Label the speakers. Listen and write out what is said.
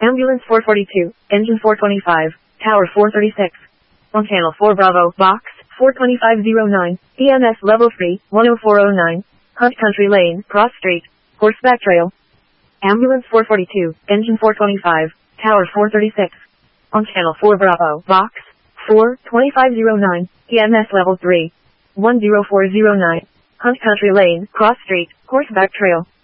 Speaker 1: Ambulance 442, Engine 425, Tower 436. On Channel 4 Bravo, Box 42509, EMS Level 3, 10409, Hunt Country Lane, Cross Street, Horseback Trail. Ambulance 442, Engine 425, Tower 436. On Channel 4 Bravo, Box 42509, EMS Level 3, 10409, Hunt Country Lane, Cross Street, Horseback Trail.